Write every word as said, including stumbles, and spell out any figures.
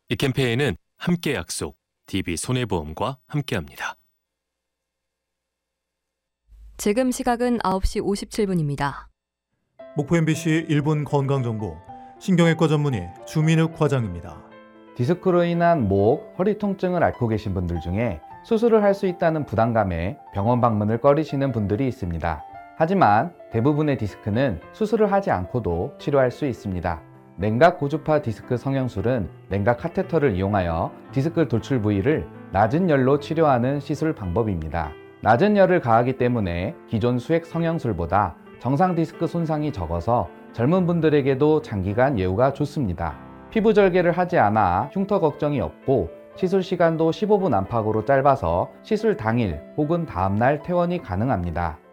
이 캠페인은 함께 약속, 디비손해보험과 함께합니다. 지금 시각은 아홉 시 오십칠 분입니다. 목포 엠비씨 일 분 건강정보, 신경외과 전문의 주민욱 과장입니다. 디스크로 인한 목, 허리 통증을 앓고 계신 분들 중에 수술을 할 수 있다는 부담감에 병원 방문을 꺼리시는 분들이 있습니다. 하지만 대부분의 디스크는 수술을 하지 않고도 치료할 수 있습니다. 냉각 고주파 디스크 성형술은 냉각 카테터를 이용하여 디스크 돌출 부위를 낮은 열로 치료하는 시술 방법입니다. 낮은 열을 가하기 때문에 기존 수액 성형술보다 정상 디스크 손상이 적어서 젊은 분들에게도 장기간 예후가 좋습니다. 피부 절개를 하지 않아 흉터 걱정이 없고 시술 시간도 십오 분 안팎으로 짧아서 시술 당일 혹은 다음날 퇴원이 가능합니다.